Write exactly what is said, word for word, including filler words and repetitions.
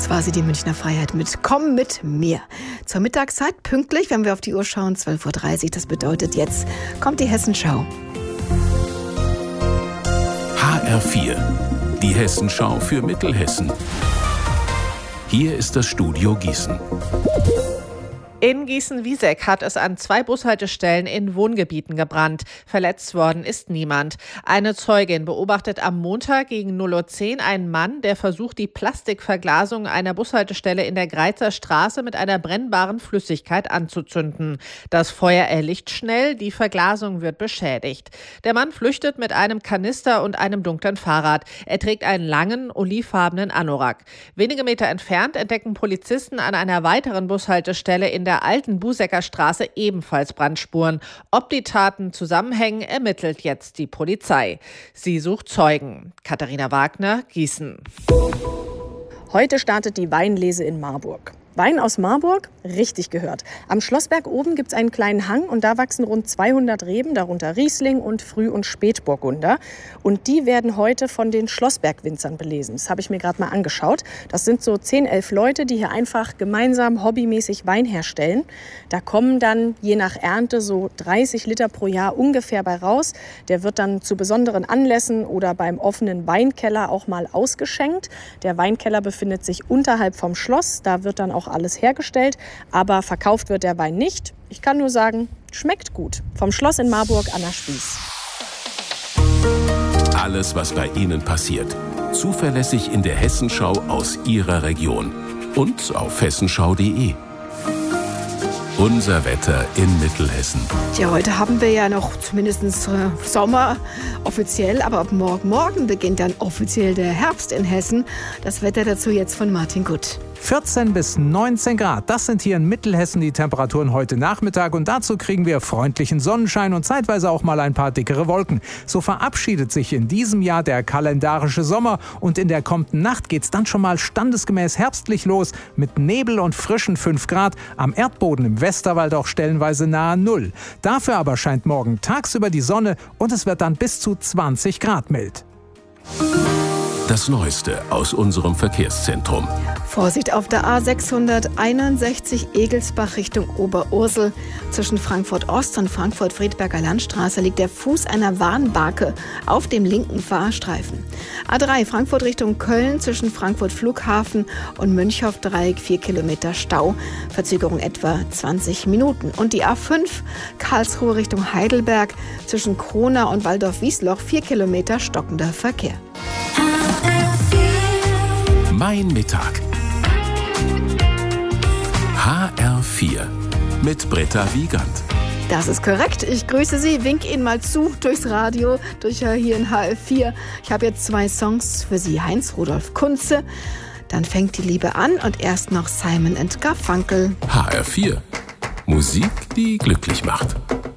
Das war sie, die Münchner Freiheit mit Komm mit mir. Zur Mittagszeit pünktlich, wenn wir auf die Uhr schauen, zwölf Uhr dreißig. Das bedeutet, jetzt kommt die Hessenschau. H R vier, die Hessenschau für Mittelhessen. Hier ist das Studio Gießen. In Gießen-Wieseck hat es an zwei Bushaltestellen in Wohngebieten gebrannt. Verletzt worden ist niemand. Eine Zeugin beobachtet am Montag gegen null Uhr zehn einen Mann, der versucht, die Plastikverglasung einer Bushaltestelle in der Greizer Straße mit einer brennbaren Flüssigkeit anzuzünden. Das Feuer erlischt schnell, die Verglasung wird beschädigt. Der Mann flüchtet mit einem Kanister und einem dunklen Fahrrad. Er trägt einen langen, olivfarbenen Anorak. Wenige Meter entfernt entdecken Polizisten an einer weiteren Bushaltestelle in der alten Busecker Straße ebenfalls Brandspuren. Ob die Taten zusammenhängen, ermittelt jetzt die Polizei. Sie sucht Zeugen. Katharina Wagner, Gießen. Heute startet die Weinlese in Marburg. Wein aus Marburg? Richtig gehört. Am Schlossberg oben gibt es einen kleinen Hang und da wachsen rund zweihundert Reben, darunter Riesling und Früh- und Spätburgunder. Und die werden heute von den Schlossberg-Winzern belesen. Das habe ich mir gerade mal angeschaut. Das sind so zehn, elf Leute, die hier einfach gemeinsam hobbymäßig Wein herstellen. Da kommen dann je nach Ernte so dreißig Liter pro Jahr ungefähr bei raus. Der wird dann zu besonderen Anlässen oder beim offenen Weinkeller auch mal ausgeschenkt. Der Weinkeller befindet sich unterhalb vom Schloss. Da wird dann auch alles hergestellt, aber verkauft wird der Wein nicht. Ich kann nur sagen, schmeckt gut. Vom Schloss in Marburg, Anna Spieß. Alles, was bei Ihnen passiert, zuverlässig in der Hessenschau aus Ihrer Region und auf hessenschau punkt de. Unser Wetter in Mittelhessen. Ja, heute haben wir ja noch zumindest äh, Sommer offiziell, aber ab morgen, morgen beginnt dann offiziell der Herbst in Hessen. Das Wetter dazu jetzt von Martin Gutt. vierzehn bis neunzehn Grad, das sind hier in Mittelhessen die Temperaturen heute Nachmittag und dazu kriegen wir freundlichen Sonnenschein und zeitweise auch mal ein paar dickere Wolken. So verabschiedet sich in diesem Jahr der kalendarische Sommer und in der kommenden Nacht geht's dann schon mal standesgemäß herbstlich los mit Nebel und frischen fünf Grad, am Erdboden im Westerwald auch stellenweise nahe Null. Dafür aber scheint morgen tagsüber die Sonne und es wird dann bis zu zwanzig Grad mild. Das Neueste aus unserem Verkehrszentrum. Vorsicht auf der A sechshunderteinundsechzig Egelsbach Richtung Oberursel. Zwischen Frankfurt Ost und Frankfurt-Friedberger Landstraße liegt der Fuß einer Warnbarke auf dem linken Fahrstreifen. A drei Frankfurt Richtung Köln zwischen Frankfurt Flughafen und Münchhoff-Dreieck vier Kilometer Stau. Verzögerung etwa zwanzig Minuten. Und die A fünf Karlsruhe Richtung Heidelberg zwischen Kronau und Waldorf-Wiesloch vier Kilometer stockender Verkehr. Mein Mittag. H R vier mit Britta Wiegand. Das ist korrekt. Ich grüße Sie, wink Ihnen mal zu durchs Radio, durch hier in H R vier. Ich habe jetzt zwei Songs für Sie. Heinz-Rudolf Kunze, Dann fängt die Liebe an und erst noch Simon and Garfunkel. H R vier. Musik, die glücklich macht.